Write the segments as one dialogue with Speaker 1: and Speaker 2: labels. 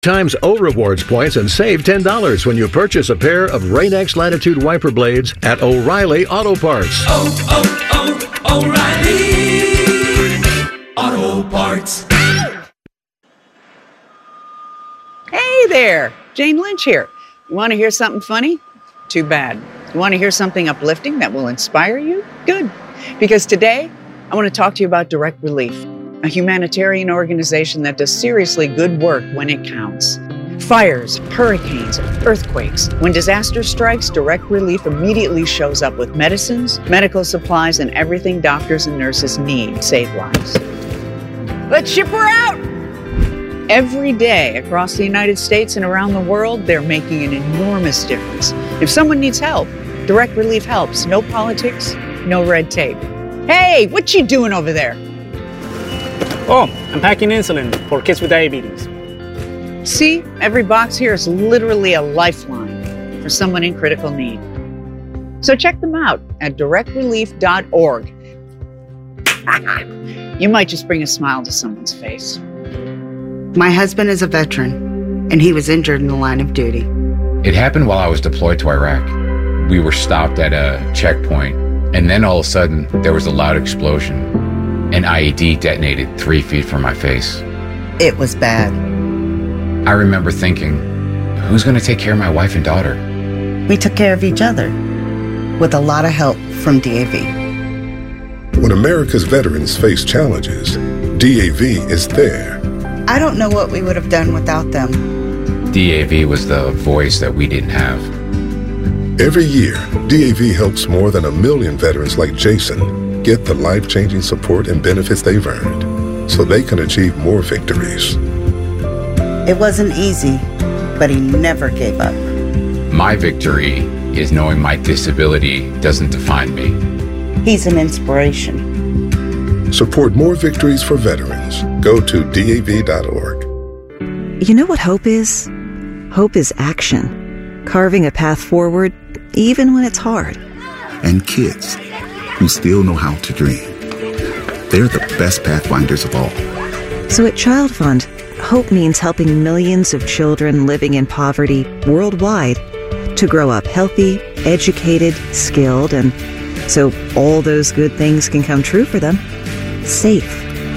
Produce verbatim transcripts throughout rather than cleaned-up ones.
Speaker 1: Times O Rewards points and save ten dollars when you purchase a pair of Rain-X Latitude wiper blades at O'Reilly Auto Parts.
Speaker 2: Oh, oh, oh, O'Reilly Auto Parts.
Speaker 3: Hey there, Jane Lynch here. You want to hear something funny? Too bad. You want to hear something uplifting that will inspire you? Good. Because today, I want to talk to you about Direct Relief, a humanitarian organization that does seriously good work when it counts. Fires, hurricanes, earthquakes. When disaster strikes, Direct Relief immediately shows up with medicines, medical supplies, and everything doctors and nurses need to save lives. Let's ship her out! Every day across the United States and around the world, they're making an enormous difference. If someone needs help, Direct Relief helps. No politics, no red tape. Hey, what you doing over there?
Speaker 4: Oh, I'm packing insulin for kids with diabetes.
Speaker 3: See, every box here is literally a lifeline for someone in critical need. So check them out at direct relief dot org. You might just bring a smile to someone's face.
Speaker 5: My husband is a veteran, and he was injured in the line of duty.
Speaker 6: It happened while I was deployed to Iraq. We were stopped at a checkpoint, and then all of a sudden, there was a loud explosion. An I E D detonated three feet from my face.
Speaker 5: It was bad.
Speaker 6: I remember thinking, who's going to take care of my wife and daughter?
Speaker 5: We took care of each other, with a lot of help from D A V.
Speaker 7: When America's veterans face challenges, D A V is there.
Speaker 5: I don't know what we would have done without them.
Speaker 6: D A V was the voice that we didn't have.
Speaker 7: Every year, D A V helps more than a million veterans like Jason get the life-changing support and benefits they've earned so they can achieve more victories.
Speaker 5: It wasn't easy, but he never gave up.
Speaker 6: My victory is knowing my disability doesn't define me.
Speaker 5: He's an inspiration.
Speaker 7: Support more victories for veterans. Go to D A V dot org.
Speaker 8: You know what hope is? Hope is action. Carving a path forward, even when it's hard.
Speaker 9: And kids who still know how to dream. They're the best pathfinders of all.
Speaker 8: So at Child Fund, hope means helping millions of children living in poverty worldwide to grow up healthy, educated, skilled, and so all those good things can come true for them. Safe.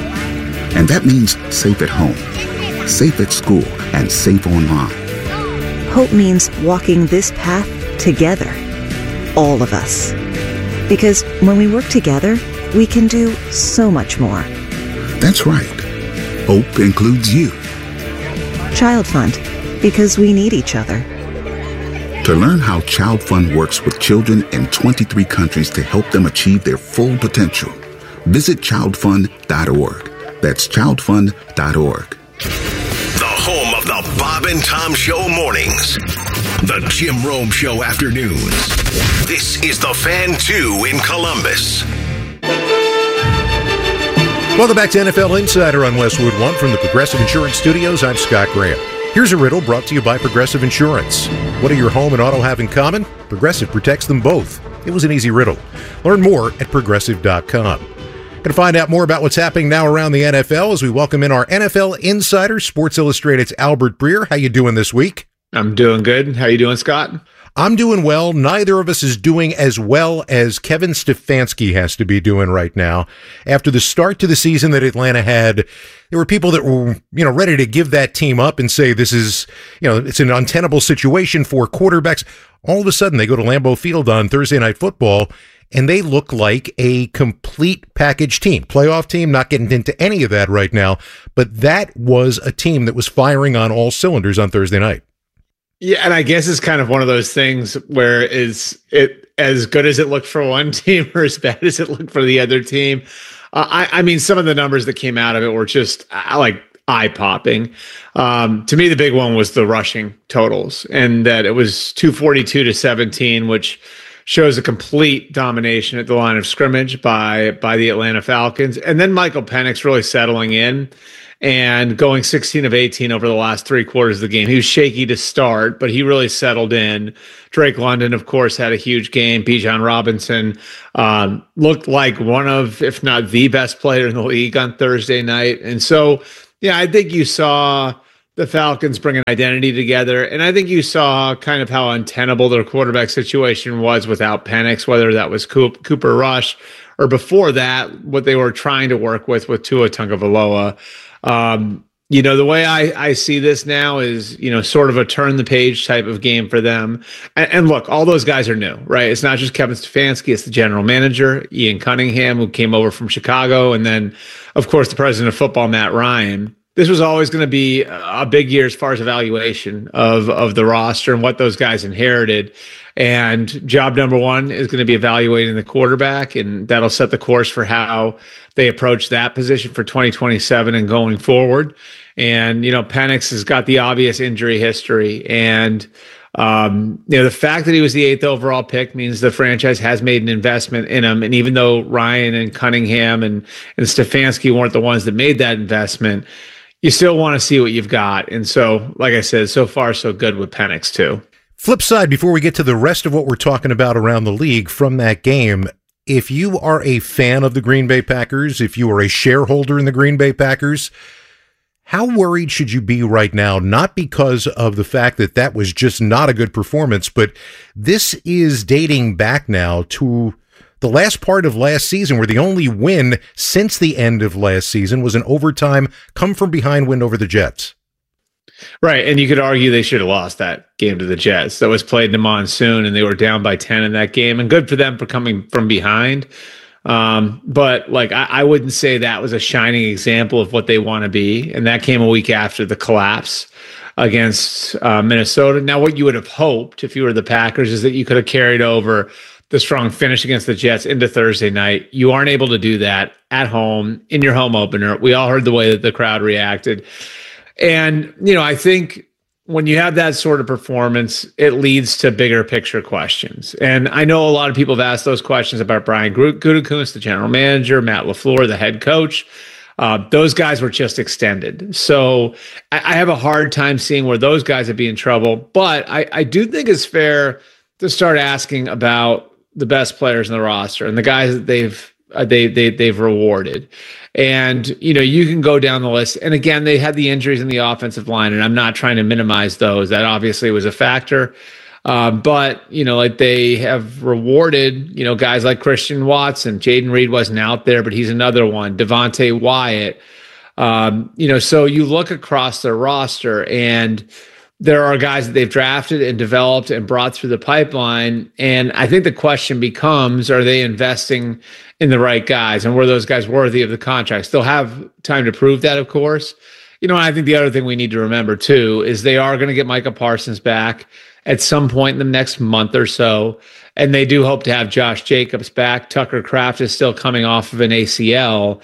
Speaker 9: And that means safe at home, safe at school, and safe online.
Speaker 8: Hope means walking this path together. All of us. Because when we work together, we can do so much more.
Speaker 9: That's right. Hope includes you.
Speaker 8: Child Fund. Because we need each other.
Speaker 9: To learn how Child Fund works with children in twenty-three countries to help them achieve their full potential, visit child fund dot org. That's child fund dot org.
Speaker 10: The home of the Bob and Tom Show mornings. The Jim Rome Show afternoons. This is The Fan two in Columbus.
Speaker 11: Welcome back to N F L Insider on Westwood One from the Progressive Insurance Studios. I'm Scott Graham. Here's a riddle brought to you by Progressive Insurance. What do your home and auto have in common? Progressive protects them both. It was an easy riddle. Learn more at progressive dot com. Going to find out more about what's happening now around the N F L as we welcome in our N F L Insider, Sports Illustrated's Albert Breer. How you doing this week?
Speaker 12: I'm doing good. How you doing, Scott?
Speaker 11: I'm doing well. Neither of us is doing as well as Kevin Stefanski has to be doing right now. After the start to the season that Atlanta had, there were people that were, you know, ready to give that team up and say this is, you know, it's an untenable situation for quarterbacks. All of a sudden, they go to Lambeau Field on Thursday Night Football, and they look like a complete package team. Playoff team, not getting into any of that right now, but that was a team that was firing on all cylinders on Thursday night.
Speaker 12: Yeah, and I guess it's kind of one of those things where is it as good as it looked for one team or as bad as it looked for the other team? Uh, I, I mean, some of the numbers that came out of it were just uh, like eye-popping. Um, to me, the big one was the rushing totals, and that it was two forty-two to seventeen, which shows a complete domination at the line of scrimmage by by the Atlanta Falcons. And then Michael Penix really settling in and going sixteen of eighteen over the last three quarters of the game. He was shaky to start, but he really settled in. Drake London, of course, had a huge game. Bijan Robinson um, looked like one of, if not the best player in the league on Thursday night. And so, yeah, I think you saw the Falcons bring an identity together. And I think you saw kind of how untenable their quarterback situation was without Penix, whether that was Cooper Rush or before that, what they were trying to work with with Tua Tagovailoa. Um, you know, the way I, I see this now is, you know, sort of a turn the page type of game for them. And, and look, all those guys are new, right? It's not just Kevin Stefanski, it's the general manager, Ian Cunningham, who came over from Chicago. And then, of course, the president of football, Matt Ryan. This was always going to be a big year as far as evaluation of, of the roster and what those guys inherited. And job number one is going to be evaluating the quarterback, and that'll set the course for how they approach that position for twenty twenty-seven and going forward. And, you know, Penix has got the obvious injury history. And, um, you know, the fact that he was the eighth overall pick means the franchise has made an investment in him. And even though Ryan and Cunningham and, and Stefanski weren't the ones that made that investment, you still want to see what you've got. And so, like I said, so far so good with Penix too.
Speaker 11: Flip side, before we get to the rest of what we're talking about around the league from that game, if you are a fan of the Green Bay Packers, if you are a shareholder in the Green Bay Packers, how worried should you be right now? Not because of the fact that that was just not a good performance, but this is dating back now to the last part of last season, where the only win since the end of last season was an overtime come from behind win over the Jets.
Speaker 12: Right. And you could argue they should have lost that game to the Jets. That was played in the monsoon, and they were down by ten in that game. And good for them for coming from behind. Um, but like, I, I wouldn't say that was a shining example of what they want to be. And that came a week after the collapse against uh, Minnesota. Now, what you would have hoped if you were the Packers is that you could have carried over the strong finish against the Jets into Thursday night. You aren't able to do that at home in your home opener. We all heard the way that the crowd reacted. And, you know, I think when you have that sort of performance, it leads to bigger picture questions. And I know a lot of people have asked those questions about Brian Gutekunst, the general manager, Matt LaFleur, the head coach. Uh, those guys were just extended. So I, I have a hard time seeing where those guys would be in trouble. But I, I do think it's fair to start asking about the best players in the roster and the guys that they've uh, they they they've rewarded. And, you know, you can go down the list. And again, they had the injuries in the offensive line, and I'm not trying to minimize those. That obviously was a factor. Uh, but, you know, like they have rewarded, you know, guys like Christian Watson. Jaden Reed wasn't out there, but he's another one. Devontae Wyatt. Um, you know, so you look across their roster, and there are guys that they've drafted and developed and brought through the pipeline. And I think the question becomes, are they investing in the right guys? And were those guys worthy of the contracts? They'll have time to prove that, of course. You know, and I think the other thing we need to remember, too, is they are going to get Micah Parsons back at some point in the next month or so. And they do hope to have Josh Jacobs back. Tucker Kraft is still coming off of an A C L.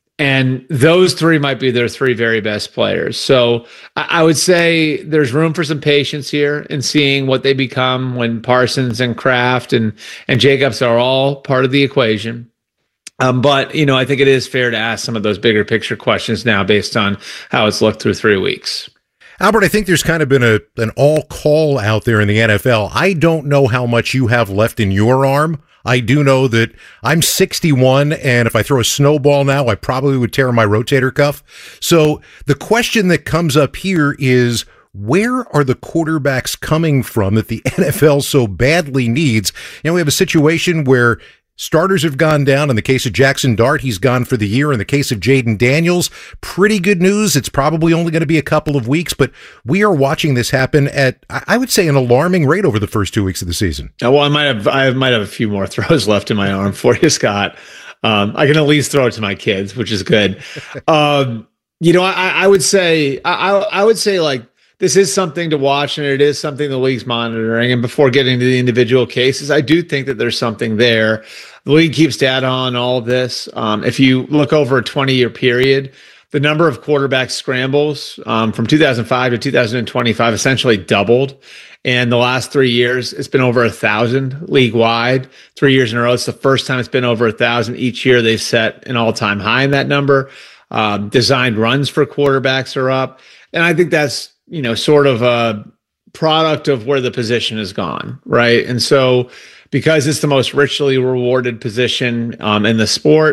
Speaker 12: And those three might be their three very best players. So I would say there's room for some patience here in seeing what they become when Parsons and Kraft and, and Jacobs are all part of the equation. Um, but, you know, I think it is fair to ask some of those bigger picture questions now based on how it's looked through three weeks.
Speaker 11: Albert, I think there's kind of been a an all call out there in the N F L. I don't know how much you have left in your arm. I do know that I'm sixty-one, and if I throw a snowball now, I probably would tear my rotator cuff. So the question that comes up here is, where are the quarterbacks coming from that the N F L so badly needs? You know, we have a situation where starters have gone down. In the case of Jackson Dart, he's gone for the year. In the case of Jaden Daniels, pretty good news. It's probably only going to be a couple of weeks, but we are watching this happen at, I would say, an alarming rate over the first two weeks of the season.
Speaker 12: Well, I might have, I might have a few more throws left in my arm for you, Scott. Um, I can at least throw it to my kids, which is good. um, you know, I, I would say, I, I would say like, this is something to watch, and it is something the league's monitoring. And before getting to the individual cases, I do think that there's something there. The league keeps data on all of this. Um, if you look over a twenty-year period, the number of quarterback scrambles um, from two thousand five to two thousand twenty-five essentially doubled. And the last three years, it's been over a thousand league-wide. Three years in a row, it's the first time it's been over a thousand. Each year, they've set an all-time high in that number. Um, designed runs for quarterbacks are up. And I think that's, you know, sort of a product of where the position has gone, right? And so because it's the most richly rewarded position um, in the sport,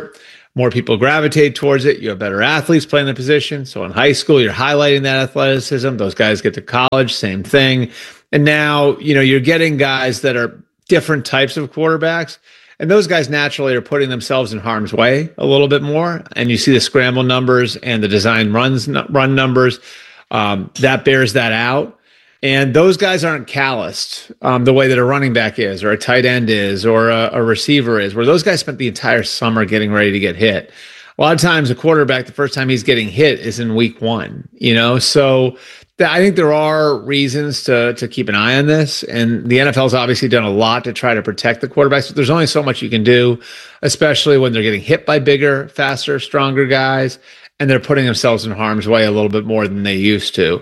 Speaker 12: more people gravitate towards it. You have better athletes playing the position. So in high school, you're highlighting that athleticism. Those guys get to college, same thing. And now, you know, you're getting guys that are different types of quarterbacks. And those guys naturally are putting themselves in harm's way a little bit more. And you see the scramble numbers and the design runs run numbers. Um, that bears that out. And those guys aren't calloused um, the way that a running back is, or a tight end is, or a, a receiver is, where those guys spent the entire summer getting ready to get hit. A lot of times a quarterback, the first time he's getting hit is in week one, you know? So th- I think there are reasons to to keep an eye on this. And the N F L's obviously done a lot to try to protect the quarterbacks, but there's only so much you can do, especially when they're getting hit by bigger, faster, stronger guys, and they're putting themselves in harm's way a little bit more than they used to.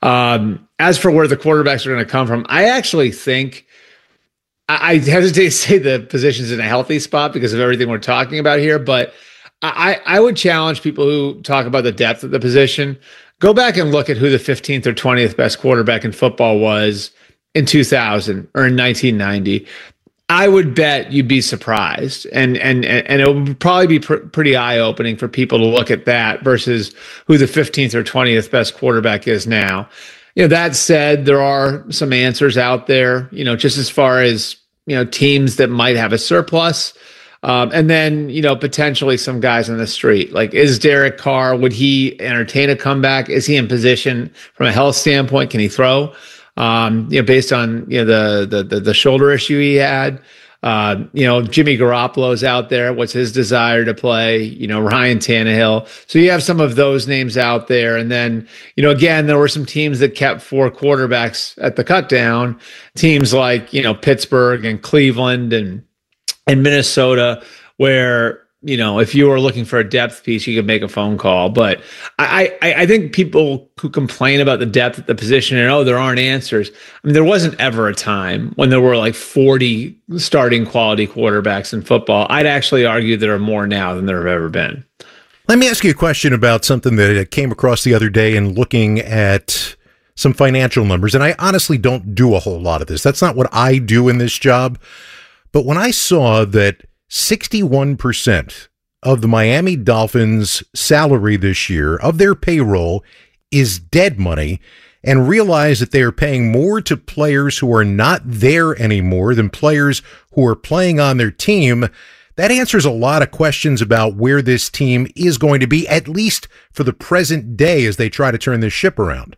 Speaker 12: Um, as for where the quarterbacks are going to come from, I actually think I, I hesitate to say the position's in a healthy spot because of everything we're talking about here, but I, I would challenge people who talk about the depth of the position. Go back and look at who the fifteenth or twentieth best quarterback in football was in two thousand or in nineteen ninety. I would bet you'd be surprised, and and and it would probably be pr- pretty eye-opening for people to look at that versus who the fifteenth or twentieth best quarterback is now. You know, that said, there are some answers out there, you know, just as far as, you know, teams that might have a surplus. Um, and then, you know, potentially some guys on the street. Like, is Derek Carr, would he entertain a comeback? Is he in position from a health standpoint? Can he throw? Um, you know, based on, you know, the, the, the, the shoulder issue he had, uh, you know, Jimmy Garoppolo's out there. What's his desire to play? You know, Ryan Tannehill. So you have some of those names out there. And then, you know, again, there were some teams that kept four quarterbacks at the cut down, teams like, you know, Pittsburgh and Cleveland and, and Minnesota, where, you know, if you were looking for a depth piece, you could make a phone call. But I, I, I think people who complain about the depth at the position and, oh, there aren't answers. I mean, there wasn't ever a time when there were like forty starting quality quarterbacks in football. I'd actually argue there are more now than there have ever been.
Speaker 11: Let me ask you a question about something that I came across the other day in looking at some financial numbers. And I honestly don't do a whole lot of this. That's not what I do in this job. But when I saw that sixty-one percent of the Miami Dolphins' salary this year, of their payroll, is dead money, and realized that they are paying more to players who are not there anymore than players who are playing on their team, that answers a lot of questions about where this team is going to be, at least for the present day, as they try to turn this ship around.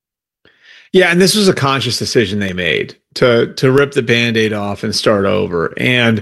Speaker 12: Yeah, and this was a conscious decision they made to to rip the Band-Aid off and start over. And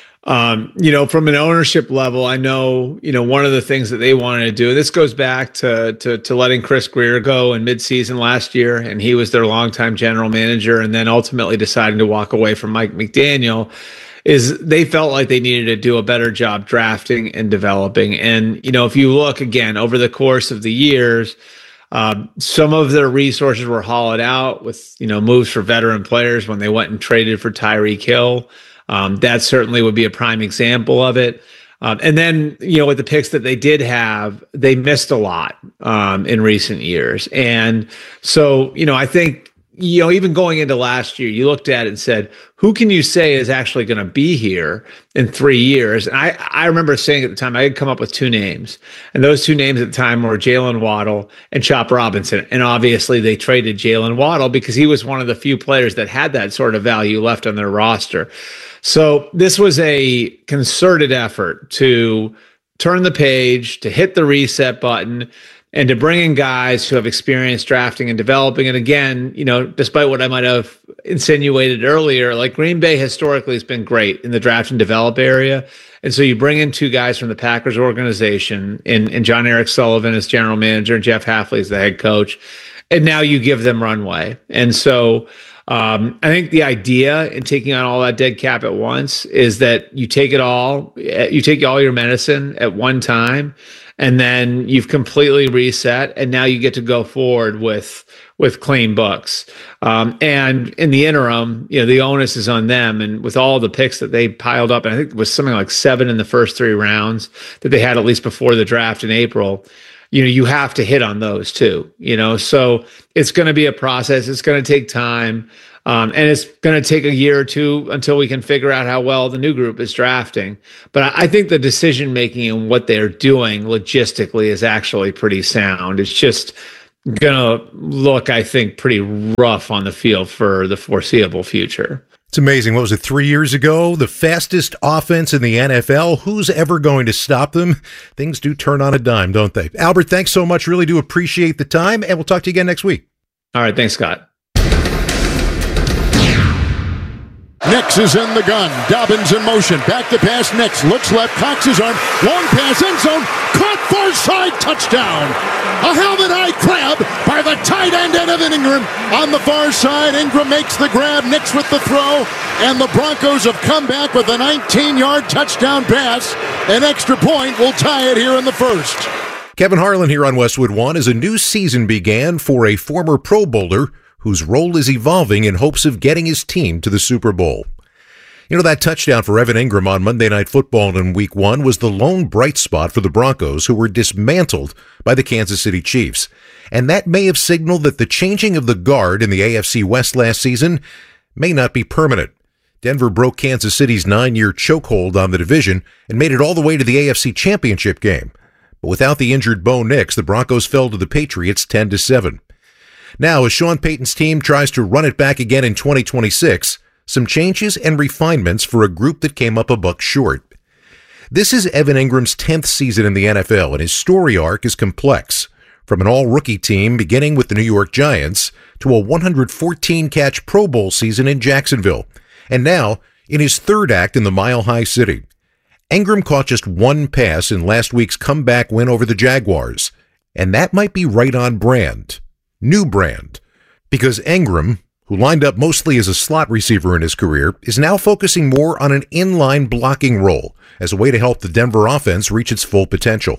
Speaker 12: Um, you know, from an ownership level, I know, you know, one of the things that they wanted to do, this goes back to, to, to letting Chris Greer go in midseason last year, and he was their longtime general manager, and then ultimately deciding to walk away from Mike McDaniel, is they felt like they needed to do a better job drafting and developing. And, you know, if you look again over the course of the years, um, some of their resources were hollowed out with, you know, moves for veteran players when they went and traded for Tyreek Hill. Um, that certainly would be a prime example of it. Um, and then, you know, with the picks that they did have, they missed a lot um, in recent years. And so, you know, I think, you know, even going into last year, you looked at it and said, who can you say is actually going to be here in three years? And I, I remember saying at the time, I had come up with two names. And those two names at the time were Jalen Waddle and Chop Robinson. And obviously they traded Jalen Waddle because he was one of the few players that had that sort of value left on their roster. So this was a concerted effort to turn the page, to hit the reset button, and to bring in guys who have experience drafting and developing. And again, you know, despite what I might have insinuated earlier, like Green Bay historically has been great in the draft and develop area. And so you bring in two guys from the Packers organization, in, in John Eric Sullivan as general manager and Jeff Hafley as the head coach. And now you give them runway. And so Um, I think the idea in taking on all that dead cap at once is that you take it all, you take all your medicine at one time, and then you've completely reset, and now you get to go forward with with clean books. Um, and in the interim, you know, the onus is on them. And with all the picks that they piled up, and I think it was something like seven in the first three rounds that they had at least before the draft in April, you know, you have to hit on those too, you know, so it's going to be a process. It's going to take time. Um, and it's going to take a year or two until we can figure out how well the new group is drafting. But I, I think the decision making and what they're doing logistically is actually pretty sound. It's just going to look, I think, pretty rough on the field for the foreseeable future.
Speaker 11: It's amazing. What was it, three years ago? The fastest offense in the N F L. Who's ever going to stop them? Things do turn on a dime, don't they? Albert, thanks so much. Really do appreciate the time, and we'll talk to you again next week.
Speaker 12: All right. Thanks, Scott.
Speaker 13: Nix is in the gun. Dobbins in motion. Back to pass. Nix looks left. Cocks his arm. Long pass. End zone. Caught far side. Touchdown. A helmet high grab by the tight end Evan Ingram on the far side. Ingram makes the grab. Nix with the throw. And the Broncos have come back with a nineteen-yard touchdown pass. An extra point will tie it here in the first.
Speaker 11: Kevin Harlan here on Westwood One as a new season began for a former Pro Bowler whose role is evolving in hopes of getting his team to the Super Bowl. You know, that touchdown for Evan Ingram on Monday Night Football in Week one was the lone bright spot for the Broncos, who were dismantled by the Kansas City Chiefs. And that may have signaled that the changing of the guard in the A F C West last season may not be permanent. Denver broke Kansas City's nine-year chokehold on the division and made it all the way to the A F C Championship game. But without the injured Bo Nix, the Broncos fell to the Patriots ten to seven. Now, as Sean Payton's team tries to run it back again in twenty twenty-six, some changes and refinements for a group that came up a buck short. This is Evan Ingram's tenth season in the N F L, and his story arc is complex. From an all-rookie team beginning with the New York Giants to a one hundred fourteen catch Pro Bowl season in Jacksonville, and now in his third act in the Mile High City. Ingram caught just one pass in last week's comeback win over the Jaguars, and that might be right on brand. New brand, because Ingram, who lined up mostly as a slot receiver in his career, is now focusing more on an inline blocking role as a way to help the Denver offense reach its full potential.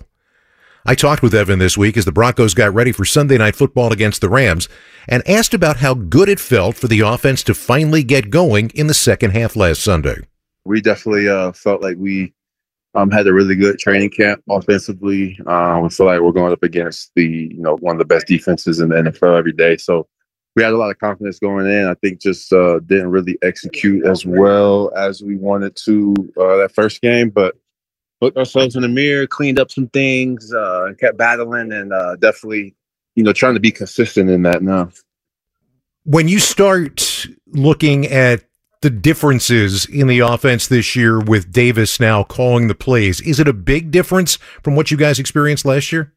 Speaker 11: I talked with Evan this week as the Broncos got ready for Sunday Night Football against the Rams and asked about how good it felt for the offense to finally get going in the second half last Sunday.
Speaker 14: We definitely uh, felt like we Um, had a really good training camp offensively. Um, we feel like we're going up against the, you know, one of the best defenses in the N F L every day. So we had a lot of confidence going in. I think just uh, didn't really execute as well as we wanted to uh, that first game, but looked ourselves in the mirror, cleaned up some things, uh, and kept battling, and uh, definitely, you know, trying to be consistent in that now.
Speaker 11: When you start looking at the differences in the offense this year with Davis now calling the plays, is it a big difference from what you guys experienced last year?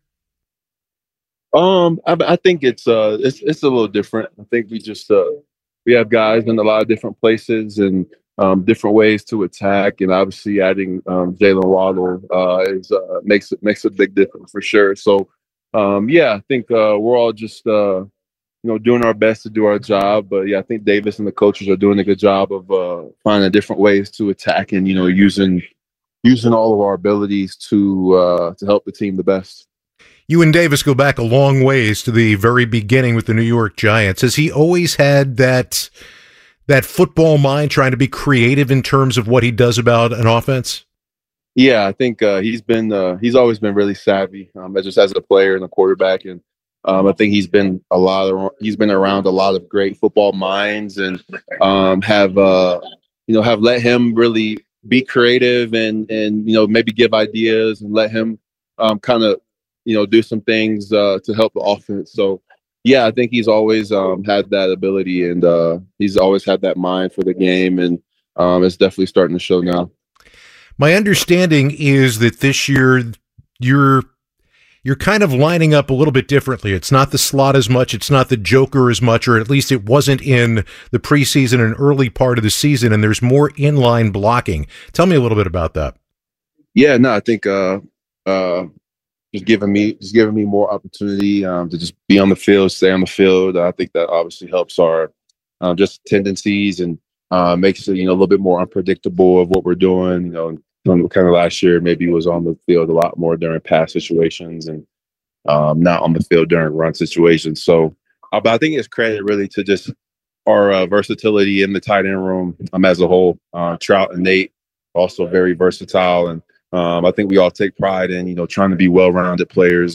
Speaker 14: Um, I, I think it's uh, it's it's a little different. I think we just uh, we have guys in a lot of different places and um, different ways to attack, and obviously adding um, Jalen Waddle uh, is uh, makes it makes a big difference for sure. So, um, yeah, I think uh, we're all just uh, you know, doing our best to do our job. But yeah, I think Davis and the coaches are doing a good job of uh, finding different ways to attack and, you know, using using all of our abilities to uh, to help the team the best.
Speaker 11: You and Davis go back a long ways to the very beginning with the New York Giants. Has he always had that that football mind, trying to be creative in terms of what he does about an offense?
Speaker 14: Yeah, I think uh, he's been uh, he's always been really savvy, um, just as a player and a quarterback, and Um, I think he's been a lot of he's been around a lot of great football minds, and um, have uh, you know have let him really be creative and and you know maybe give ideas and let him um, kind of you know do some things uh, to help the offense. So yeah, I think he's always um, had that ability, and uh, he's always had that mind for the game, and um, it's definitely starting to show now.
Speaker 11: My understanding is that this year you're You're kind of lining up a little bit differently. It's not the slot as much. It's not the joker as much, or at least it wasn't in the preseason and early part of the season, and there's more inline blocking. Tell me a little bit about that.
Speaker 14: Yeah, no, I think uh, uh, just giving me just giving me more opportunity um, to just be on the field, stay on the field. I think that obviously helps our um, just tendencies and uh, makes it, you know, a little bit more unpredictable of what we're doing, you know. Kind of last year, maybe was on the field a lot more during pass situations and um, not on the field during run situations. So, uh, but I think it's credit really to just our uh, versatility in the tight end room um, as a whole. Uh, Trout and Nate also very versatile, and um, I think we all take pride in you know trying to be well-rounded players and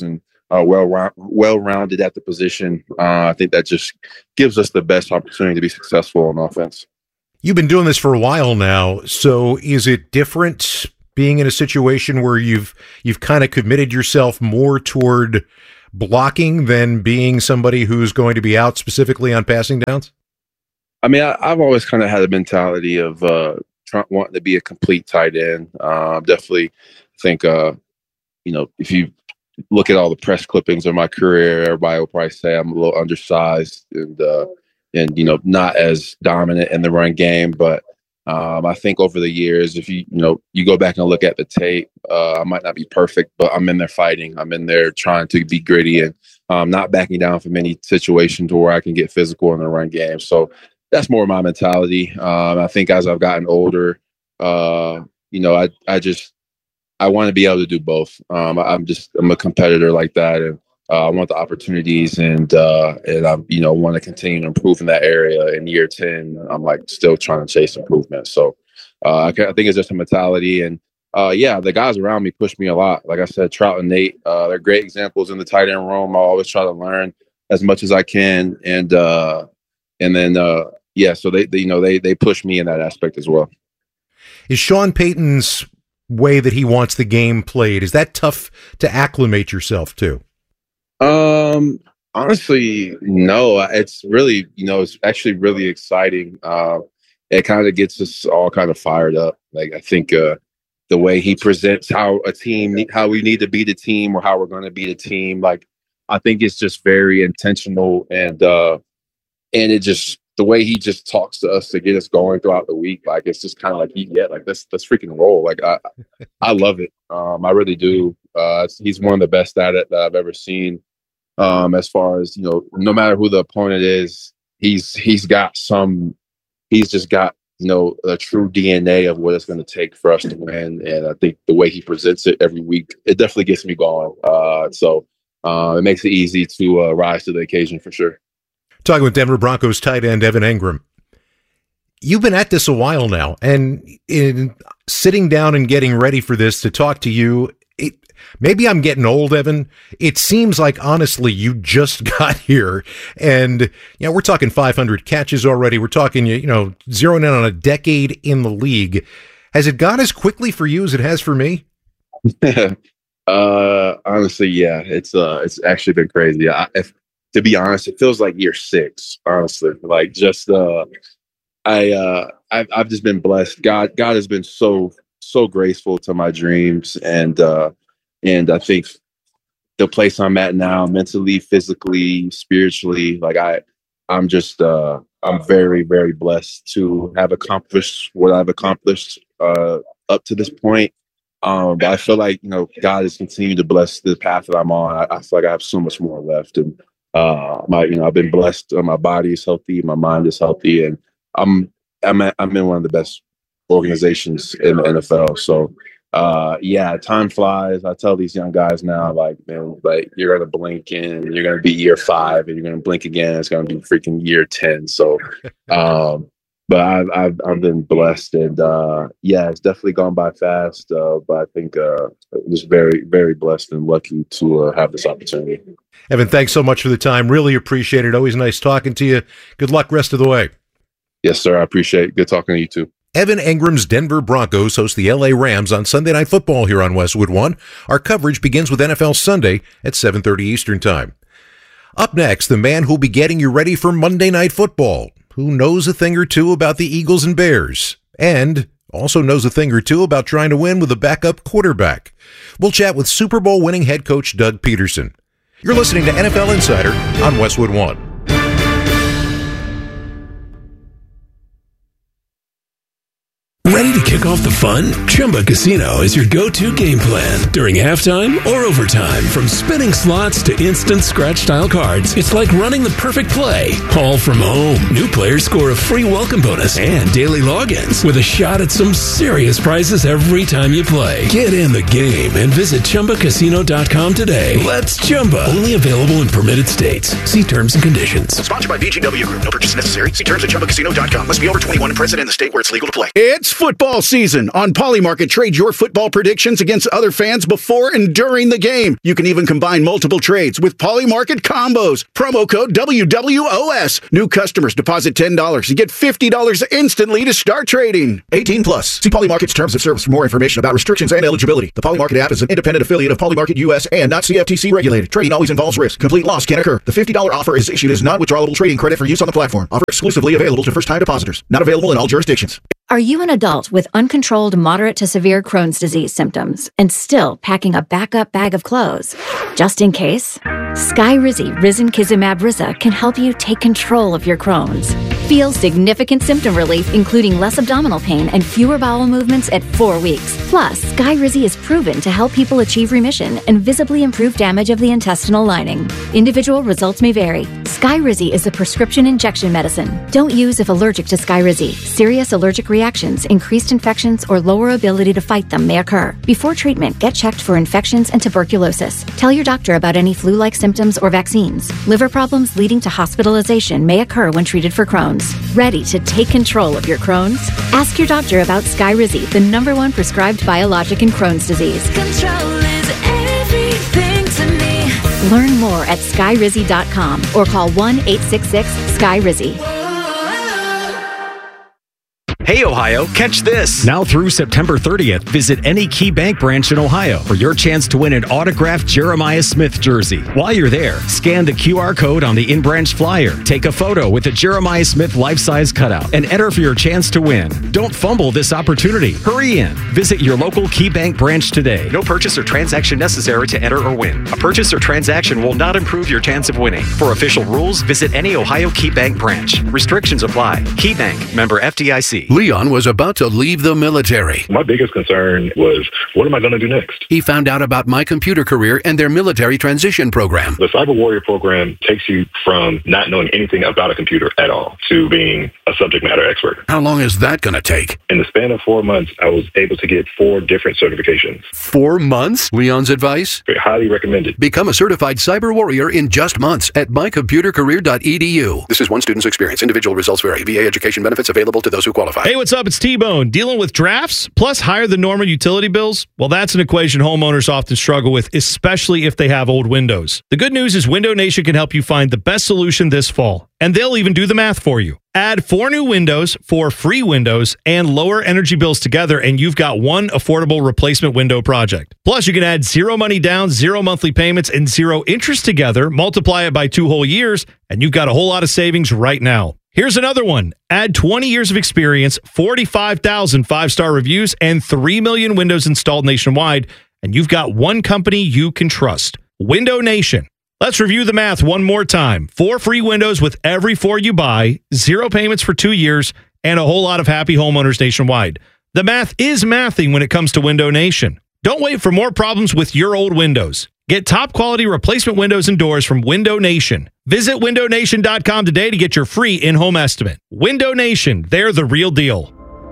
Speaker 14: uh, well well rounded at the position. Uh, I think that just gives us the best opportunity to be successful on offense.
Speaker 11: You've been doing this for a while now, so is it different being in a situation where you've you've kind of committed yourself more toward blocking than being somebody who's going to be out specifically on passing downs?
Speaker 14: I mean, I, I've always kind of had a mentality of uh, trying, wanting to be a complete tight end. Uh, definitely think, uh, you know, if you look at all the press clippings of my career, everybody will probably say I'm a little undersized and, uh, and you know, not as dominant in the run game. But um, I think over the years, if you, you know, you go back and look at the tape, uh, I might not be perfect, but I'm in there fighting. I'm in there trying to be gritty and um, not backing down from any situations where I can get physical in the run game. So that's more my mentality. Um, I think as I've gotten older, uh, you know, I, I just, I want to be able to do both. Um, I'm just, I'm a competitor like that. And uh, I want the opportunities and, uh, and I, you know, want to continue to improve in that area. In year ten, I'm like still trying to chase improvement. So uh, I, I think it's just a mentality. And uh, yeah, the guys around me push me a lot. Like I said, Trout and Nate, uh, they're great examples in the tight end room. I always try to learn as much as I can. And, uh, and then, uh, yeah, so they, they, you know, they, they push me in that aspect as well.
Speaker 11: Is Sean Payton's way that he wants the game played, is that tough to acclimate yourself to?
Speaker 14: Um, honestly, no. It's really, you know, it's actually really exciting. Uh, it kind of gets us all kind of fired up. Like, I think uh, the way he presents how a team, how we need to beat a team or how we're going to beat a team, like, I think it's just very intentional and uh, and it just, the way he just talks to us to get us going throughout the week, like it's just kind of like, yeah, like let's let's freaking roll. Like I, I love it. Um, I really do. Uh, he's one of the best at it that I've ever seen. Um, as far as you know, no matter who the opponent is, he's he's got some. He's just got you know a true D N A of what it's going to take for us to win. And I think the way he presents it every week, it definitely gets me going. Uh, so uh, it makes it easy to uh, rise to the occasion for sure.
Speaker 11: Talking with Denver Broncos tight end Evan Engram. You've been at this a while now, and in sitting down and getting ready for this to talk to you, it, maybe I'm getting old, Evan. It seems like, honestly, you just got here, and you know we're talking five hundred catches already. We're talking, you know, zeroing in on a decade in the league. Has it gone as quickly for you as it has for me?
Speaker 14: uh, honestly, yeah, it's uh, it's actually been crazy. I, if, To be honest, it feels like year six, honestly. Like just, uh, I, uh, I've, I've just been blessed. God, God has been so, so graceful to my dreams. And, uh, and I think the place I'm at now, mentally, physically, spiritually, like I, I'm just, uh, I'm very, very blessed to have accomplished what I've accomplished, uh, up to this point. Um, but I feel like, you know, God has continued to bless the path that I'm on. I, I feel like I have so much more left. And, Uh, my, you know, I've been blessed. Uh, my body is healthy. My mind is healthy, and I'm, I'm, at, I'm in one of the best organizations in the N F L. So, uh, yeah, time flies. I tell these young guys now, like, man, like you're gonna blink and you're gonna be year five, and you're gonna blink again. It's gonna be freaking year ten. So, um, but I've, I've, I've been blessed, and uh, yeah, it's definitely gone by fast. Uh, but I think uh, I'm just very, very blessed and lucky to uh, have this opportunity.
Speaker 11: Evan, thanks so much for the time. Really appreciate it. Always nice talking to you. Good luck rest of the way.
Speaker 14: Yes, sir. I appreciate it. Good talking to you too.
Speaker 11: Evan Engram's Denver Broncos host the L A Rams on Sunday Night Football here on Westwood One. Our coverage begins with N F L Sunday at seven thirty Eastern Time. Up next, the man who'll be getting you ready for Monday Night Football, who knows a thing or two about the Eagles and Bears, and also knows a thing or two about trying to win with a backup quarterback. We'll chat with Super Bowl winning head coach Doug Peterson. You're listening to N F L Insider on Westwood One.
Speaker 2: Ready to kick off the fun? Chumba Casino is your go-to game plan during halftime or overtime. From spinning slots to instant scratch-style cards, it's like running the perfect play, all from home. New players score a free welcome bonus and daily logins with a shot at some serious prizes every time you play. Get in the game and visit Chumba Casino dot com today. Let's Chumba. Only available in permitted states. See terms and conditions.
Speaker 15: Sponsored by V G W Group. No purchase necessary. See terms at Chumba Casino dot com. Must be over twenty-one and present in the state where it's legal to play.
Speaker 16: It's
Speaker 15: football season. On Polymarket, trade your football predictions against other fans before and during the game. You can even combine multiple trades with Polymarket combos. Promo code W W O S. New customers deposit ten dollars and get fifty dollars instantly to start trading. eighteen plus. See Polymarket's terms of service for more information about restrictions and eligibility. The Polymarket app is an independent affiliate of Polymarket U S and not C F T C regulated. Trading always involves risk. Complete loss can occur. The fifty dollars offer is issued as non-withdrawable trading credit for use on the platform. Offer exclusively available to first-time depositors. Not available in all jurisdictions.
Speaker 16: Are you an adult with uncontrolled moderate to severe Crohn's disease symptoms and still packing a backup bag of clothes? Just in case, Skyrizi Risankizumab Riza can help you take control of your Crohn's. Feel significant symptom relief, including less abdominal pain and fewer bowel movements at four weeks. Plus, Skyrizi is proven to help people achieve remission and visibly improve damage of the intestinal lining. Individual results may vary. Skyrizi is a prescription injection medicine. Don't use if allergic to Skyrizi. Serious allergic reactions, increased infections, or lower ability to fight them may occur. Before treatment, get checked for infections and tuberculosis. Tell your doctor about any flu-like symptoms or vaccines. Liver problems leading to hospitalization may occur when treated for Crohn's. Ready to take control of your Crohn's? Ask your doctor about Skyrizi, the number one prescribed biologic in Crohn's disease.
Speaker 17: Control is everything to me.
Speaker 16: Learn more at skyrizi dot com or call one eight six six Sky Rizzi.
Speaker 18: Hey Ohio, catch this! Now through September thirtieth, visit any Key Bank branch in Ohio for your chance to win an autographed Jeremiah Smith jersey. While you're there, scan the Q R code on the in-branch flyer, take a photo with a Jeremiah Smith life-size cutout, and enter for your chance to win. Don't fumble this opportunity. Hurry in. Visit your local Key Bank branch today. No purchase or transaction necessary to enter or win. A purchase or transaction will not improve your chance of winning. For official rules, visit any Ohio Key Bank branch. Restrictions apply. Key Bank, member F D I C.
Speaker 1: Leon was about to leave the military.
Speaker 19: My biggest concern was, what am I going to do next?
Speaker 1: He found out about My Computer Career and their military transition program.
Speaker 19: The Cyber Warrior program takes you from not knowing anything about a computer at all to being a subject matter expert.
Speaker 1: How long is that going to take?
Speaker 19: In the span of four months, I was able to get four different certifications.
Speaker 1: Four months? Leon's advice?
Speaker 19: Very highly recommended.
Speaker 1: Become a certified cyber warrior in just months at my computer career dot e d u. This is one student's experience. Individual results vary. V A education benefits available to those who qualify.
Speaker 20: Hey, what's up? It's T-Bone. Dealing with drafts plus higher than normal utility bills? Well, that's an equation homeowners often struggle with, especially if they have old windows. The good news is Window Nation can help you find the best solution this fall, and they'll even do the math for you. Add four new windows, four free windows, and lower energy bills together, and you've got one affordable replacement window project. Plus, you can add zero money down, zero monthly payments, and zero interest together, multiply it by two whole years, and you've got a whole lot of savings right now. Here's another one. Add twenty years of experience, forty-five thousand five-star reviews, and three million windows installed nationwide, and you've got one company you can trust. Window Nation. Let's review the math one more time. Four free windows with every four you buy, zero payments for two years, and a whole lot of happy homeowners nationwide. The math is mathing when it comes to Window Nation. Don't wait for more problems with your old windows. Get top quality replacement windows and doors from Window Nation. Visit window nation dot com today to get your free in-home estimate. Window Nation, they're the real deal.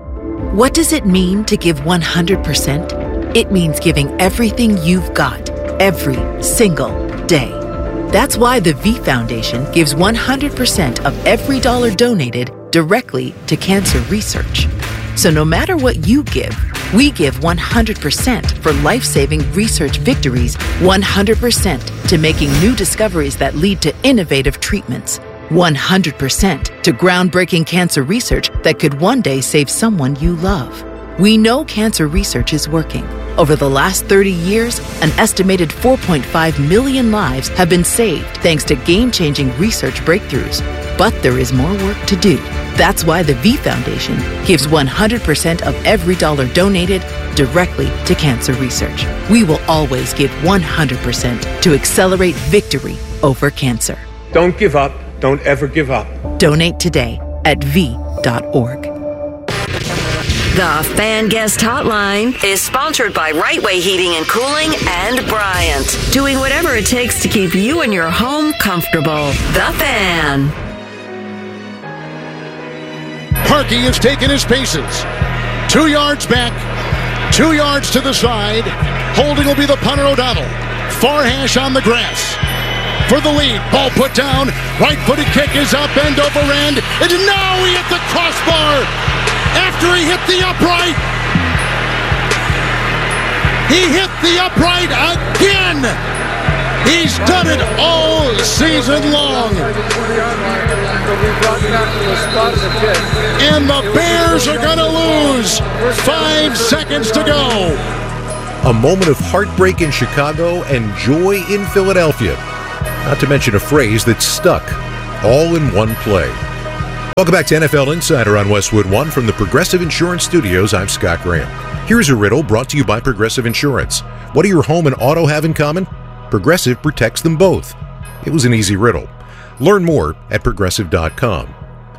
Speaker 21: What does it mean to give one hundred percent? It means giving everything you've got, every single day. That's why the V Foundation gives one hundred percent of every dollar donated directly to cancer research. So no matter what you give, we give one hundred percent for life-saving research victories, one hundred percent to making new discoveries that lead to innovative treatments, one hundred percent to groundbreaking cancer research that could one day save someone you love. We know cancer research is working. Over the last thirty years, an estimated four point five million lives have been saved thanks to game-changing research breakthroughs. But there is more work to do. That's why the V Foundation gives one hundred percent of every dollar donated directly to cancer research. We will always give one hundred percent to accelerate victory over cancer.
Speaker 22: Don't give up. Don't ever give up.
Speaker 21: Donate today at v dot org.
Speaker 23: The Fan Guest Hotline is sponsored by Right Way Heating and Cooling and Bryant, doing whatever it takes to keep you and your home comfortable. The Fan.
Speaker 13: Harkey has taken his paces. Two yards back, two yards to the side. Holding will be the punter O'Donnell. Far hash on the grass. for the lead. Ball put down. Right-footed kick is up, end over end. And now he hit the crossbar after he hit the upright. He hit the upright again. He's done it all season long. And the Bears are going to lose. Five seconds to go.
Speaker 11: A moment of heartbreak in Chicago and joy in Philadelphia. Not to mention a phrase that's stuck, all in one play. Welcome back to N F L Insider on Westwood One from the Progressive Insurance Studios. I'm Scott Graham. Here's a riddle brought to you by Progressive Insurance. What do your home and auto have in common? Progressive protects them both. It was an easy riddle. Learn more at progressive dot com.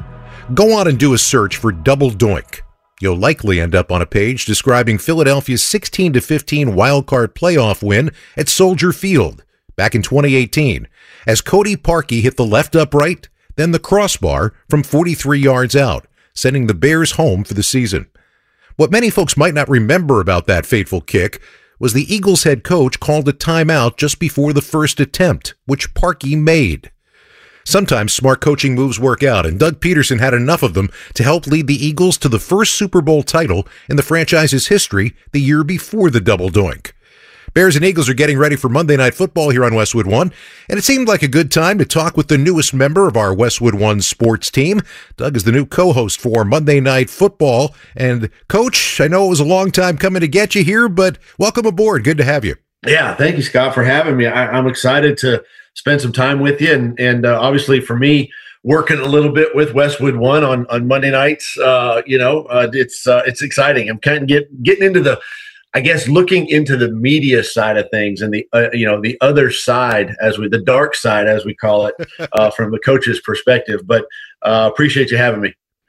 Speaker 11: Go on and do a search for Double Doink. You'll likely end up on a page describing Philadelphia's sixteen to fifteen wildcard playoff win at Soldier Field back in twenty eighteen, as Cody Parkey hit the left upright, then the crossbar from forty-three yards out, sending the Bears home for the season. What many folks might not remember about that fateful kick was the Eagles head coach called a timeout just before the first attempt, which Parkey made. Sometimes smart coaching moves work out, and Doug Peterson had enough of them to help lead the Eagles to the first Super Bowl title in the franchise's history the year before the Double Doink. Bears and Eagles are getting ready for Monday Night Football here on Westwood One, and it seemed like a good time to talk with the newest member of our Westwood One sports team. Doug is the new co-host for Monday Night Football. And, Coach, I know it was a long time coming to get you here, but welcome aboard. Good to have you.
Speaker 3: Yeah, thank you, Scott, for having me. I, I'm excited to spend some time with you, and, and uh, obviously for me, working a little bit with Westwood One on, on Monday nights, uh, you know, uh, it's uh, it's exciting. I'm kind of get, getting into the I guess looking into the media side of things and the uh, you know the other side, as we the dark side as we call it, uh, from the coach's perspective. But uh, appreciate you having me.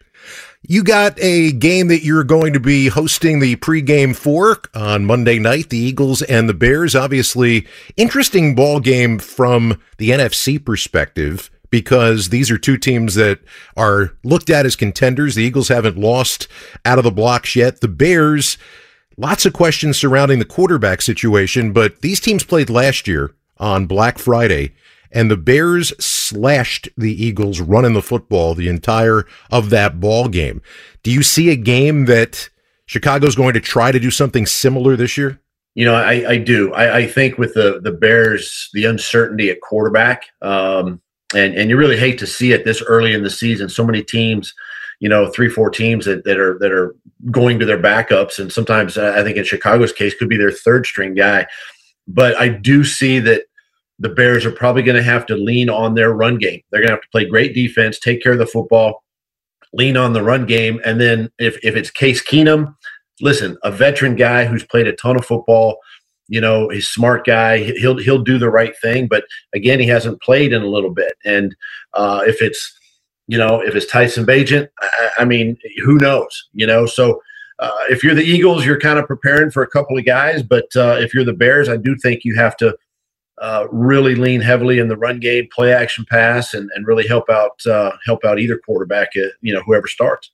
Speaker 11: You got a game that you're going to be hosting the pregame for on Monday night, the Eagles and the Bears. Obviously, interesting ball game from the N F C perspective, because these are two teams that are looked at as contenders. The Eagles haven't lost out of the blocks yet. The Bears, lots of questions surrounding the quarterback situation, but these teams played last year on Black Friday, and the Bears slashed the Eagles running the football the entire of that ball game. Do you see a game that Chicago's going to try to do something similar this year?
Speaker 3: You know, I, I do. I, I think with the the Bears, the uncertainty at quarterback, um, and, and you really hate to see it this early in the season. So many teams, you know, three, four teams that, that are that are going to their backups, and sometimes uh, I think in Chicago's case could be their third string guy. But I do see that the Bears are probably going to have to lean on their run game. They're going to have to play great defense, take care of the football, lean on the run game, and then if if it's Case Keenum, listen, a veteran guy who's played a ton of football, you know, he's a smart guy. He'll he'll do the right thing. But again, he hasn't played in a little bit, and uh, if it's You know, if it's Tyson Bagent, I, I mean, who knows? You know, so uh, if you're the Eagles, you're kind of preparing for a couple of guys. But uh, if you're the Bears, I do think you have to uh, really lean heavily in the run game, play action pass, and, and really help out uh, help out either quarterback, uh, you know, whoever starts.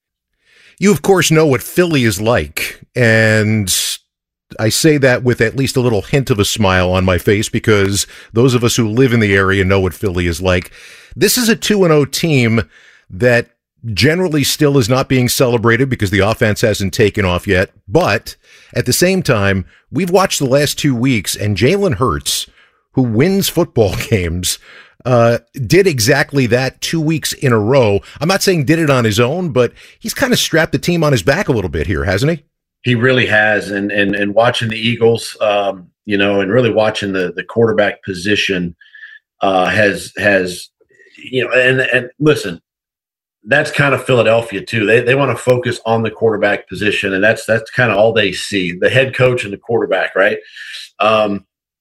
Speaker 11: You, of course, know what Philly is like, and I say that with at least a little hint of a smile on my face, because those of us who live in the area know what Philly is like. This is a two and oh team that generally still is not being celebrated because the offense hasn't taken off yet. But at the same time, we've watched the last two weeks, and Jalen Hurts, who wins football games, uh, did exactly that two weeks in a row. I'm not saying did it on his own, but he's kind of strapped the team on his back a little bit here, hasn't he?
Speaker 3: He really has. And and and watching the Eagles, um, you know, and really watching the the quarterback position uh, has has you know, and and listen, that's kind of Philadelphia too. They they want to focus on the quarterback position, and that's that's kind of all they see, the head coach and the quarterback, right? Um,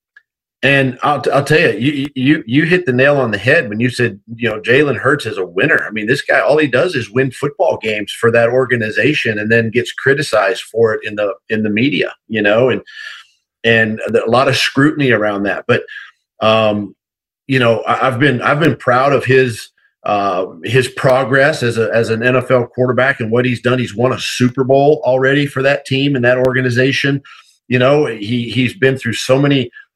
Speaker 3: and I'll I'll tell you, you you you hit the nail on the head when you said, you know, Jalen Hurts is a winner. I mean, this guy, all he does is win football games for that organization, and then gets criticized for it in the in the media, you know, and and a lot of scrutiny around that. But um, you know, I've been I've been proud of his. Uh, his progress as a as an N F L quarterback and what he's done. He's won a Super Bowl already for that team and that organization. You know, he he's been through so many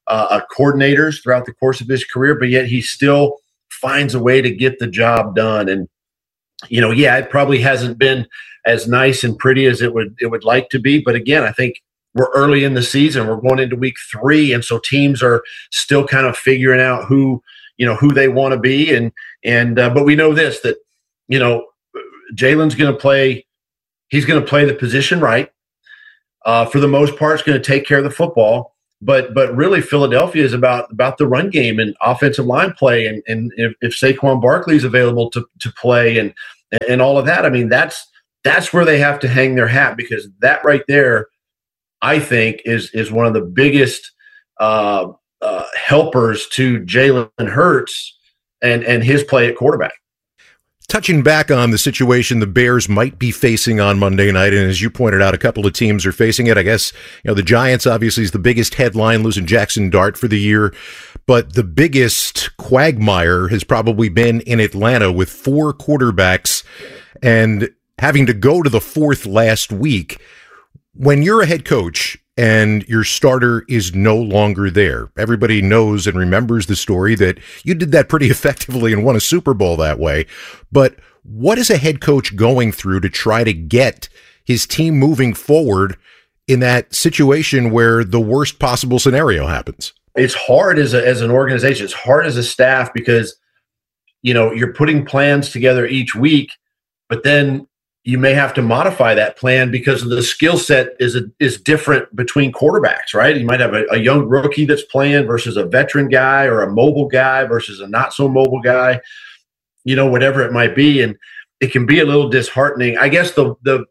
Speaker 3: uh, coordinators throughout the course of his career, but yet he still finds a way to get the job done. And, you know, yeah, it probably hasn't been as nice and pretty as it would, it would like to be. But again, I think we're early in the season, we're going into week three. And so teams are still kind of figuring out who, you know, who they want to be. And, and, uh, but we know this, that, you know, Jalen's going to play, he's going to play the position right. Uh, for the most part, it's going to take care of the football. But but really, Philadelphia is about about the run game and offensive line play, and and if, if Saquon Barkley is available to to play and and all of that, I mean that's that's where they have to hang their hat, because that right there, I think, is is one of the biggest uh, uh, helpers to Jalen Hurts and and his play at quarterback.
Speaker 11: Touching back on the situation the Bears might be facing on Monday night, and as you pointed out, a couple of teams are facing it. I guess, you know, the Giants obviously is the biggest headline, losing Jackson Dart for the year, but the biggest quagmire has probably been in Atlanta with four quarterbacks and having to go to the fourth last week. When you're a head coach and your starter is no longer there, everybody knows and remembers the story that you did that pretty effectively and won a Super Bowl that way. But what is a head coach going through to try to get his team moving forward in that situation where the worst possible scenario happens?
Speaker 3: It's hard as a, as an organization. It's hard as a staff, because, you know, you're putting plans together each week, but then you may have to modify that plan because of the skill set is a, is different between quarterbacks, right? You might have a, a young rookie that's playing versus a veteran guy, or a mobile guy versus a not so mobile guy, you know, whatever it might be. And it can be a little disheartening. I guess the, the,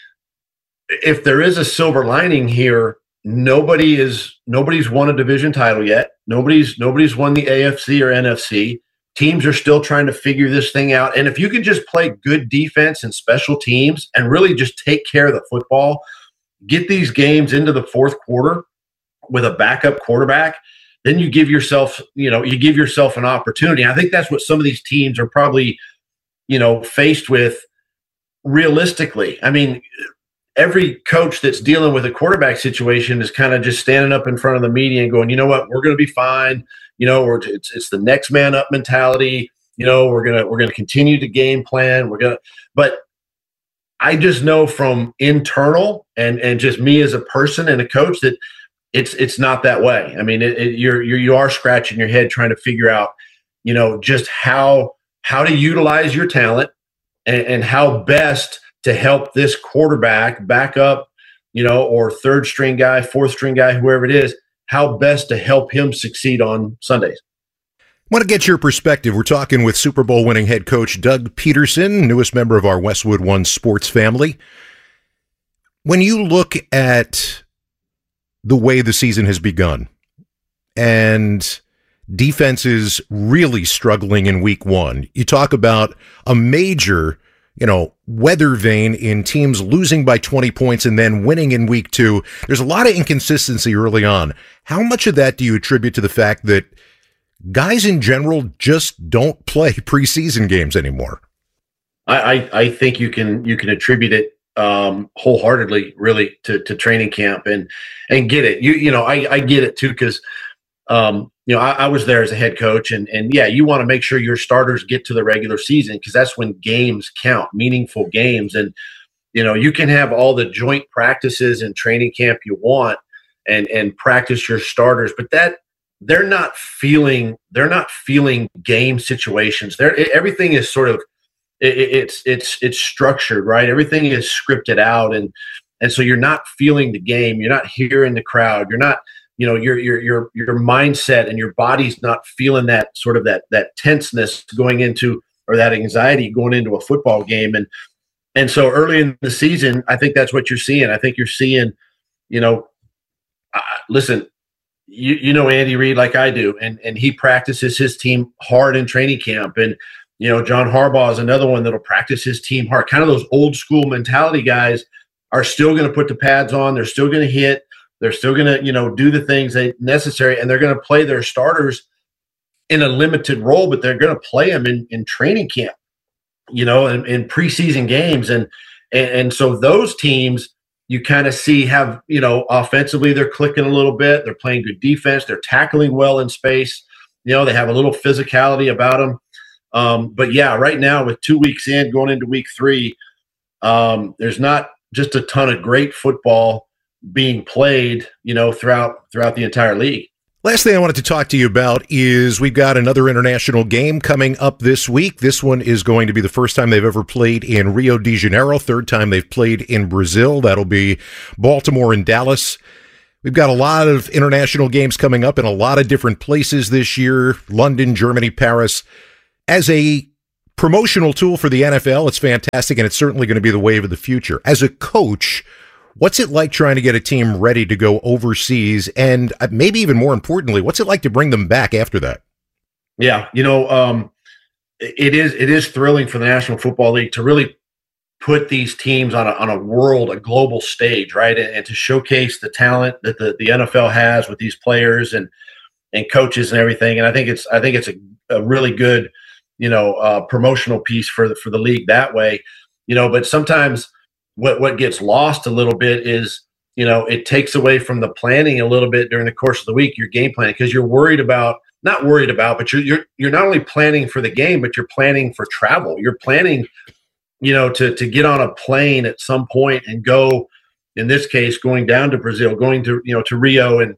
Speaker 3: if there is a silver lining here, nobody is, nobody's won a division title yet. Nobody's, nobody's won the A F C or N F C. Teams are still trying to figure this thing out. And if you can just play good defense and special teams and really just take care of the football, get these games into the fourth quarter with a backup quarterback, then you give yourself, you know, you give yourself an opportunity. I think that's what some of these teams are probably, you know, faced with realistically. I mean, every coach that's dealing with a quarterback situation is kind of just standing up in front of the media and going, you know what, we're going to be fine. You know, we're, it's it's the next man up mentality. You know, we're gonna we're gonna continue to game plan. We're gonna, but I just know from internal and and just me as a person and a coach that it's it's not that way. I mean, it, it, you're you're you are scratching your head trying to figure out, you know, just how how to utilize your talent and, and how best to help this quarterback back up, you know, or third string guy, fourth string guy, whoever it is, how best to help him succeed on Sundays.
Speaker 11: I want to get your perspective. We're talking with Super Bowl winning head coach Doug Peterson, newest member of our Westwood One sports family. When you look at the way the season has begun and defenses really struggling in week one, you talk about a major, you know, weather vane in teams losing by twenty points and then winning in week two. There's a lot of inconsistency early on. How much of that do you attribute to the fact that guys in general just don't play preseason games anymore?
Speaker 3: I, I, I think you can you can attribute it um, wholeheartedly, really, to, to training camp and and get it. You you know, I, I get it too, because um, you know, I, I was there as a head coach, and and yeah, you want to make sure your starters get to the regular season, because that's when games count, meaningful games. And you know, you can have all the joint practices and training camp you want, and and practice your starters, but that they're not feeling they're not feeling game situations. They're everything is sort of it, it's it's it's structured, right? Everything is scripted out, and and so you're not feeling the game. You're not hearing the crowd. You're not. You know, your your your your mindset and your body's not feeling that sort of that that tenseness going into, or that anxiety going into a football game. And and so early in the season, I think that's what you're seeing. I think you're seeing, you know, uh, listen, you you know Andy Reid like I do, and and he practices his team hard in training camp. And you know, John Harbaugh is another one that'll practice his team hard. Kind of those old school mentality guys are still going to put the pads on. They're still going to hit. They're still going to, you know, do the things that necessary, and they're going to play their starters in a limited role, but they're going to play them in, in training camp, you know, in, in preseason games. And, and, and so those teams, you kind of see have, you know, offensively they're clicking a little bit. They're playing good defense. They're tackling well in space. You know, they have a little physicality about them. Um, but, yeah, right now with two weeks in, going into week three, um, there's not just a ton of great football being played, you know, throughout throughout the entire league.
Speaker 11: Last thing I wanted to talk to you about is we've got another international game coming up this week. This one is going to be the first time they've ever played in Rio de Janeiro, third time they've played in Brazil. That'll be Baltimore and Dallas. We've got a lot of international games coming up in a lot of different places this year, London, Germany, Paris. As a promotional tool for the N F L, it's fantastic, and it's certainly going to be the wave of the future. As a coach, what's it like trying to get a team ready to go overseas? And maybe even more importantly, what's it like to bring them back after that?
Speaker 3: Yeah, you know, um, it is it is thrilling for the National Football League to really put these teams on a, on a world, a global stage, right? And, and to showcase the talent that the, the N F L has with these players and and coaches and everything. And I think it's I think it's a, a really good, you know, uh, promotional piece for the for the league that way. You know, but sometimes what what gets lost a little bit is, you know, it takes away from the planning a little bit during the course of the week, your game planning, because you're worried about not worried about, but you're you're you're not only planning for the game, but you're planning for travel. You're planning, you know, to to get on a plane at some point and go, in this case, going down to Brazil, going to, you know, to Rio, and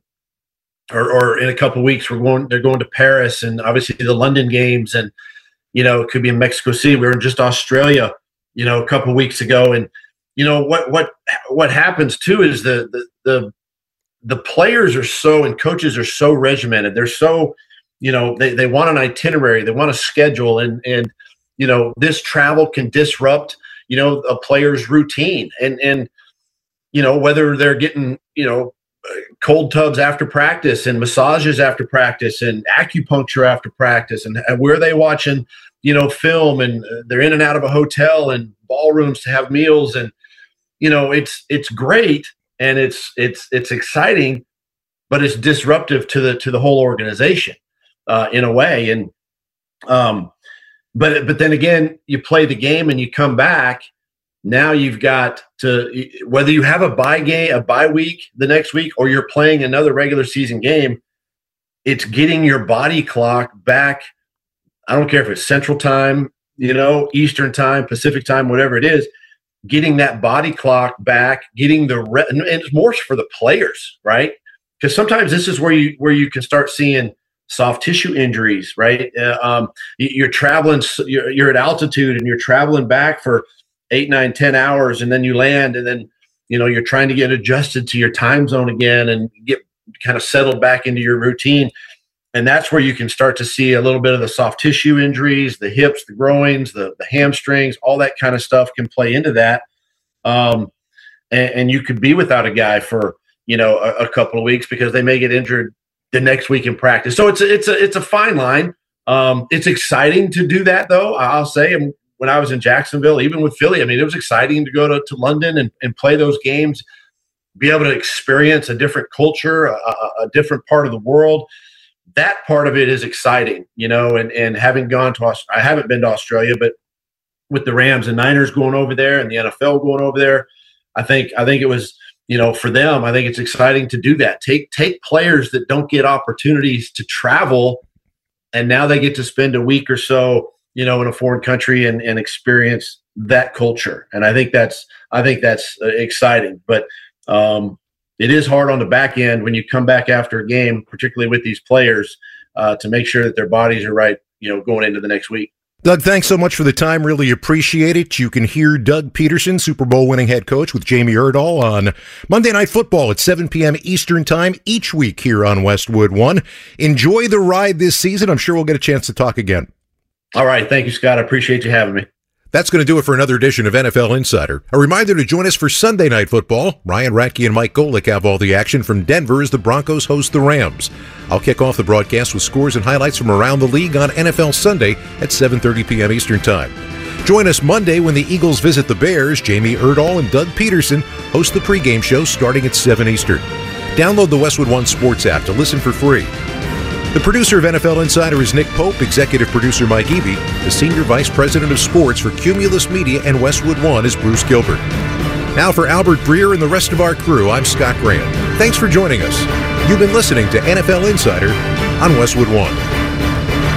Speaker 3: or, or in a couple of weeks, we're going, they're going to Paris, and obviously the London games, and, you know, it could be in Mexico City. We were in just Australia, you know, a couple of weeks ago. And, you know, what, what, what happens too is the, the, the, the players are so, and coaches are so regimented. They're so, you know, they, they want an itinerary, they want a schedule, and, and, you know, this travel can disrupt, you know, a player's routine. And, and, you know, whether they're getting, you know, cold tubs after practice and massages after practice and acupuncture after practice, and, and where they watching, you know, film, and they're in and out of a hotel and ballrooms to have meals. And, you know, it's, it's great. And it's, it's, it's exciting, but it's disruptive to the, to the whole organization uh, in a way. And, um, But but then again, you play the game and you come back. Now you've got to, whether you have a bye game, a bye week the next week, or you're playing another regular season game, it's getting your body clock back. I don't care if it's Central Time, you know, Eastern Time, Pacific Time, whatever it is, getting that body clock back, getting the re- and it's more for the players, right? Because sometimes this is where you where you can start seeing soft tissue injuries, right? Uh, um, you're traveling, you're, you're at altitude and you're traveling back for eight, nine, ten hours, and then you land, and then, you know, you're trying to get adjusted to your time zone again and get kind of settled back into your routine. And that's where you can start to see a little bit of the soft tissue injuries, the hips, the groins, the, the hamstrings, all that kind of stuff can play into that. Um, and, and you could be without a guy for, you know, a, a couple of weeks because they may get injured the next week in practice. So it's a, it's a, it's a fine line. Um, it's exciting to do that, though. I'll say, and when I was in Jacksonville, even with Philly, I mean, it was exciting to go to, to London and, and play those games, be able to experience a different culture, a, a different part of the world. That part of it is exciting, you know, and, and having gone to, I haven't been to Australia, but with the Rams and Niners going over there and the N F L going over there, I think, I think it was, you know, for them, I think it's exciting to do that. Take take players that don't get opportunities to travel, and now they get to spend a week or so, you know, in a foreign country and, and experience that culture. And I think that's I think that's uh, exciting. But um, it is hard on the back end when you come back after a game, particularly with these players, uh, to make sure that their bodies are right, you know, going into the next week.
Speaker 11: Doug, thanks so much for the time. Really appreciate it. You can hear Doug Peterson, Super Bowl winning head coach, with Jamie Erdahl on Monday Night Football at seven p.m. Eastern Time each week here on Westwood One. Enjoy the ride this season. I'm sure we'll get a chance to talk again.
Speaker 3: All right. Thank you, Scott. I appreciate you having me.
Speaker 11: That's going to do it for another edition of N F L Insider. A reminder to join us for Sunday Night Football. Ryan Ratke and Mike Golick have all the action from Denver as the Broncos host the Rams. I'll kick off the broadcast with scores and highlights from around the league on N F L Sunday at seven thirty p.m. Eastern Time. Join us Monday when the Eagles visit the Bears. Jamie Erdahl and Doug Peterson host the pregame show starting at seven Eastern. Download the Westwood One Sports app to listen for free. The producer of N F L Insider is Nick Pope, executive producer Mike Eby, the senior vice president of sports for Cumulus Media and Westwood One is Bruce Gilbert. Now for Albert Breer and the rest of our crew, I'm Scott Graham. Thanks for joining us. You've been listening to N F L Insider on Westwood One.